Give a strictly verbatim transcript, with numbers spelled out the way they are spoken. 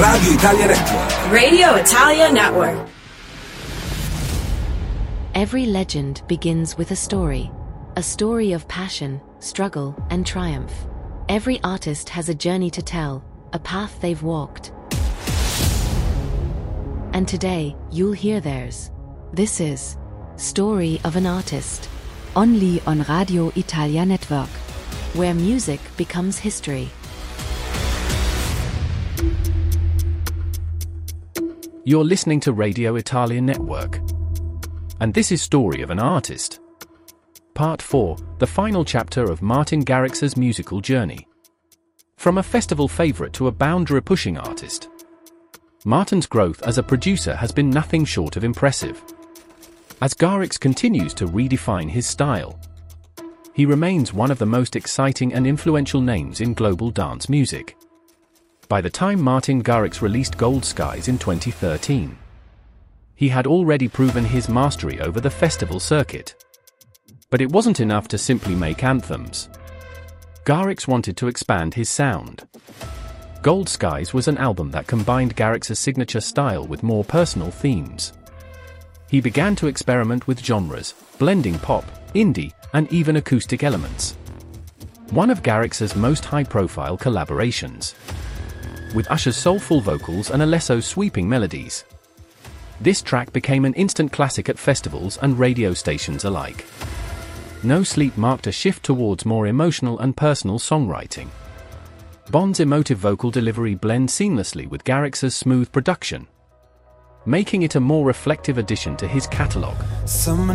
Radio Italia Network. Radio Italia Network. Every legend begins with a story. A story of passion, struggle, and triumph. Every artist has a journey to tell, a path they've walked. And today, you'll hear theirs. This is Story of an Artist. Only on Radio Italia Network, where music becomes history. You're listening to Radio Italia Network. And this is Story of an Artist. Part four, the final chapter of Martin Garrix's musical journey. From a festival favorite to a boundary-pushing artist, Martin's growth as a producer has been nothing short of impressive. As Garrix continues to redefine his style, he remains one of the most exciting and influential names in global dance music. By the time Martin Garrix released Gold Skies in twenty thirteen, he had already proven his mastery over the festival circuit. But it wasn't enough to simply make anthems. Garrix wanted to expand his sound. Gold Skies was an album that combined Garrix's signature style with more personal themes. He began to experiment with genres, blending pop, indie, and even acoustic elements. One of Garrix's most high-profile collaborations, with Usher's soulful vocals and Alesso's sweeping melodies. This track became an instant classic at festivals and radio stations alike. No Sleep marked a shift towards more emotional and personal songwriting. Bond's emotive vocal delivery blends seamlessly with Garrix's smooth production, making it a more reflective addition to his catalog.